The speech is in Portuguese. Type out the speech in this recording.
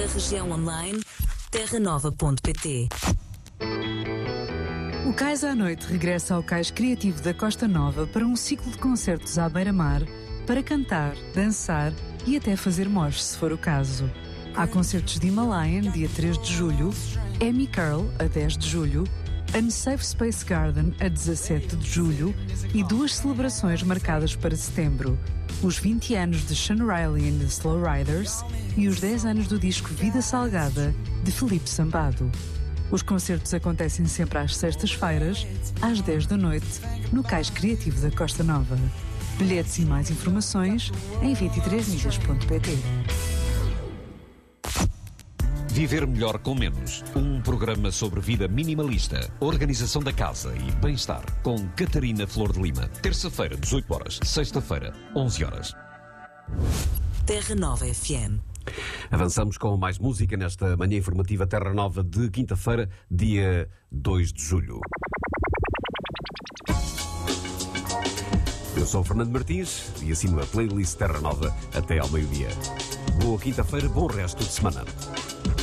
região online terranova.pt. O Cais à Noite regressa ao Cais Criativo da Costa Nova para um ciclo de concertos à beira-mar para cantar, dançar e até fazer mosh, se for o caso. Há concertos de Himalayan, dia 3 de julho, Amy Curl, a 10 de julho, Unsafe Space Garden, a 17 de julho e 2 celebrações marcadas para setembro. Os 20 anos de Sean Riley and the Slow Riders e os 10 anos do disco Vida Salgada, de Felipe Sambado. Os concertos acontecem sempre às sextas-feiras, às 10 da noite, no Cais Criativo da Costa Nova. Bilhetes e mais informações em 23milhas.pt. Viver melhor com menos. Um programa sobre vida minimalista, organização da casa e bem-estar. Com Catarina Flor de Lima. Terça-feira, 18 horas. Sexta-feira, 11 horas. Terra Nova FM. Avançamos com mais música nesta manhã informativa Terra Nova de quinta-feira, dia 2 de julho. Eu sou o Fernando Martins e assino a playlist Terra Nova até ao meio-dia. Boa quinta-feira, bom resto de semana.